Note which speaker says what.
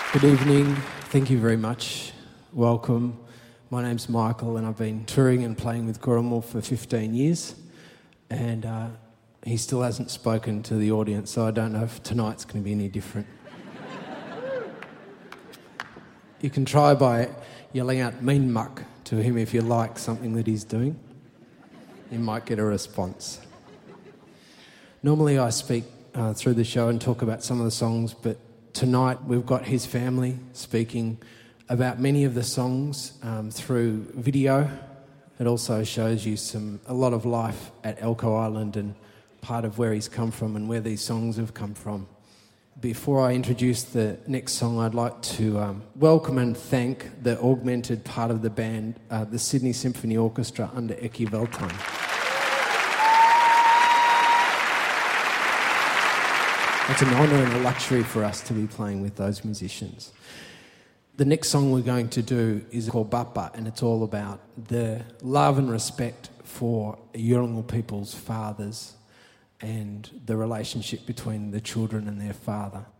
Speaker 1: Good evening. Thank you very much. Welcome. My name's Michael and I've been touring and playing with Gurrumul for 15 years and he still hasn't spoken to the audience, so I don't know if tonight's going to be any different. You can try by yelling out "mean muck" to him if you like something that he's doing. You might get a response. Normally I speak through the show and talk about some of the songs, but tonight we've got his family speaking about many of the songs through video. It also shows you a lot of life at Elcho Island and part of where he's come from and where these songs have come from. Before I introduce the next song, I'd like to welcome and thank the augmented part of the band, the Sydney Symphony Orchestra under Eki Veltan. It's an honour and a luxury for us to be playing with those musicians. The next song we're going to do is called Bapa, and it's all about the love and respect for Yolngu people's fathers and the relationship between the children and their father.